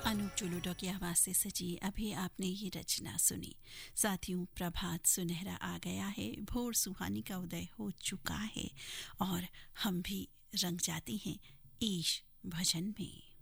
अनूप जलोटा की आवाज से सजी अभी आपने ये रचना सुनी। साथियों, प्रभात सुनहरा आ गया है, भोर सुहानी का उदय हो चुका है और हम भी रंग जाते हैं ईश भजन में।